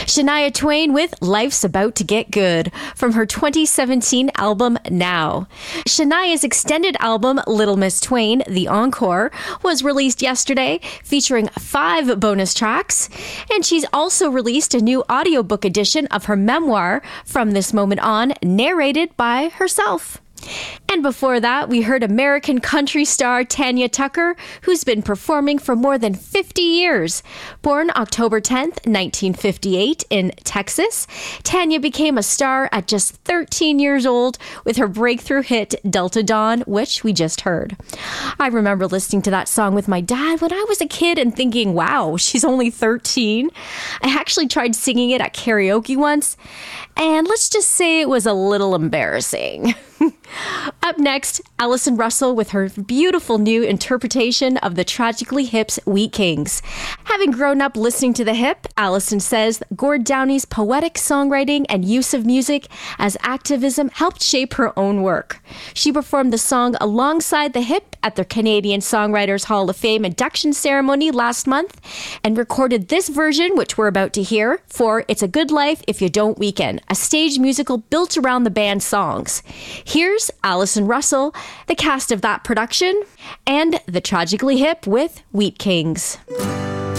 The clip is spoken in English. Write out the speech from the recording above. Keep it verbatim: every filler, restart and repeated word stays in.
Shania Twain with Life's About to Get Good from her twenty seventeen album Now. Shania's extended album Little Miss Twain, The Encore, was released yesterday, featuring five bonus tracks. And she's also released a new audiobook edition of her memoir, From This Moment On, narrated by herself. And before that, we heard American country star Tanya Tucker, who's been performing for more than fifty years. Born October tenth, nineteen fifty-eight in Texas, Tanya became a star at just thirteen years old with her breakthrough hit Delta Dawn, which we just heard. I remember listening to that song with my dad when I was a kid and thinking, wow, she's only thirteen. I actually tried singing it at karaoke once, and let's just say it was a little embarrassing. Up next, Allison Russell with her beautiful new interpretation of the Tragically Hip's Wheat Kings. Having grown up listening to the Hip, Allison says Gord Downie's poetic songwriting and use of music as activism helped shape her own work. She performed the song alongside the Hip at their Canadian Songwriters Hall of Fame induction ceremony last month and recorded this version, which we're about to hear, for It's a Good Life If You Don't Weaken, a stage musical built around the band's songs. Here's Allison Russell, the cast of that production, and the Tragically Hip with Wheat Kings.